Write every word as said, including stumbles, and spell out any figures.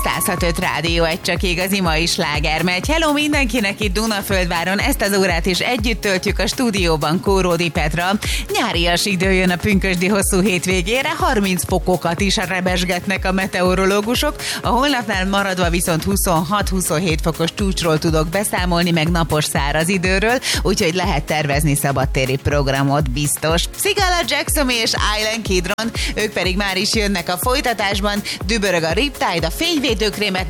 száz hat öt Rádió, egy csak igazi mai sláger megy. Hello mindenkinek itt Dunaföldváron, ezt az órát is együtt töltjük a stúdióban Kóródi Petra. Nyárias idő jön a pünkösdi hosszú hétvégére, harminc fokokat is rebesgetnek a meteorológusok. A holnapnál maradva viszont huszonhat-huszonhét fokos csúcsról tudok beszámolni, meg napos száraz időről, úgyhogy lehet tervezni szabadtéri programot biztos. Sigala, Jackson és Island Kidron, ők pedig már is jönnek a folytatásban, dübörög a Riptide, a fényvédőkrémet